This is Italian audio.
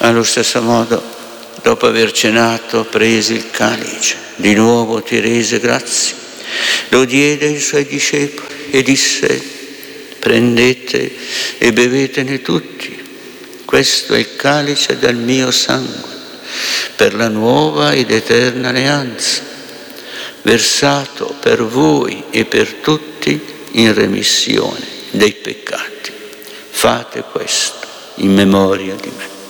Allo stesso modo, dopo aver cenato, prese il calice, di nuovo ti rese grazie, lo diede ai suoi discepoli e disse: prendete e bevetene tutti, questo è il calice del mio sangue, per la nuova ed eterna alleanza, versato per voi e per tutti in remissione dei peccati. Fate questo in memoria di me.